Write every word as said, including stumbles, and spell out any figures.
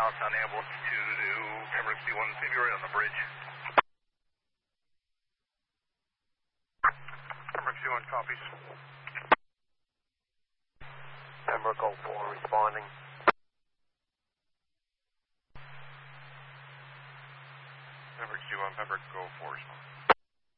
south on ambulance two to Pembroke C one, maybe right on the bridge. Pembroke C one copies. Pembroke oh four responding. Pembroke C one, Pembroke oh four responding.